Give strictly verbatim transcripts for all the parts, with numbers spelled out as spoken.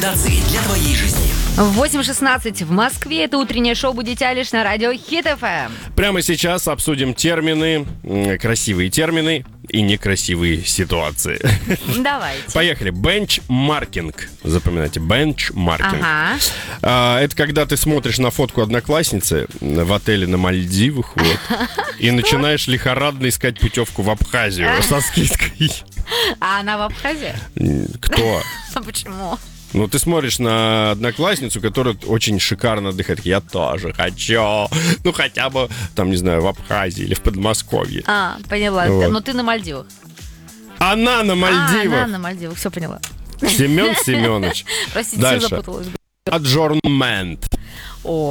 рекомендации для твоей жизни. восемь шестнадцать в Москве. Это утреннее шоу «Будете на радио Хит эф эм. Прямо сейчас обсудим термины, красивые термины и некрасивые ситуации. Давайте. Поехали. Бенчмаркинг. Запоминайте. Бенчмаркинг. Ага. А, это когда ты смотришь на фотку одноклассницы в отеле на Мальдивах, вот, и начинаешь лихорадно искать путевку в Абхазию со скидкой. А она в Абхазии? Кто? Почему? Ну, ты смотришь на одноклассницу, которая очень шикарно отдыхает. Я тоже хочу. Ну, хотя бы, там, не знаю, в Абхазии или в Подмосковье. А, поняла. Вот. Но ты на Мальдивах. Она на Мальдивах. А, она на Мальдивах. Все поняла. Семен Семенович. Простите, Дальше. запуталась. Аджорнмент. О.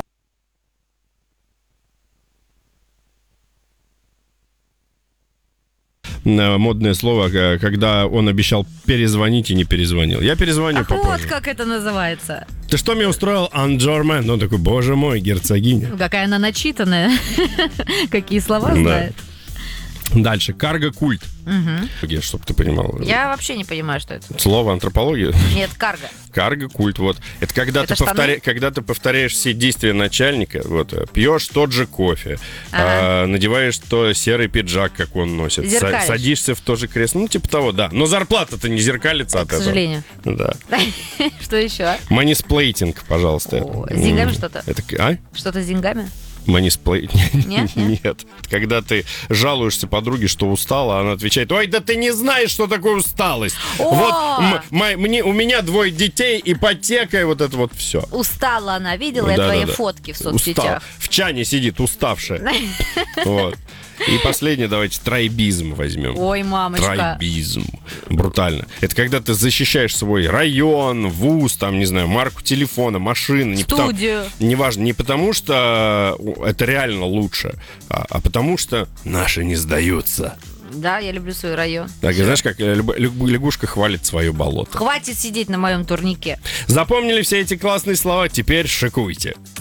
Модное слово, когда он обещал перезвонить и не перезвонил. Я перезвоню Ах, попозже. вот как это называется. Ты что мне устроил, Аджорнмент? Он такой, боже мой, герцогиня. Какая она начитанная. Какие слова Да. знает. Дальше. Карго-культ. Угу. Чтобы ты понимал. Я вообще не понимаю, что это. Слово антропология. Нет, карго. Карго-культ, вот. Это когда, Это ты, штаны? повторя... когда ты повторяешь все действия начальника, вот, пьешь тот же кофе, Ага. а, надеваешь то серый пиджак, как он носит, са- Зеркалишь. садишься в то же кресло, ну, типа того, да. Но зарплата-то не зеркалится от К этого. сожалению. Да. Что еще? Манисплейтинг, пожалуйста. О, с деньгами М, что-то? Это, к- а? Что-то с деньгами? Манисплейтинг. Нет? Нет. Когда ты жалуешься подруге, что устала, она отвечает, ой, да ты не знаешь, что такое усталость. О! Вот м- м- мне, у меня двое детей, ипотека и вот это вот все. Устала она. Видела я Да, твои да, да. фотки в Устал. соцсетях. В чане сидит уставшая. Вот. И последнее, давайте, трайбизм возьмем. Ой, мамочка. Трайбизм. Брутально. Это когда ты защищаешь свой район, вуз, там, не знаю, марку телефона, машины. Не потому- Студию. неважно, не потому что это реально лучше, а, а потому что наши не сдаются. Да, я люблю свой район. Так, знаешь, как люб- люб- лягушка хвалит свое болото. Хватит сидеть на моем турнике. Запомнили все эти классные слова? Теперь шикуйте.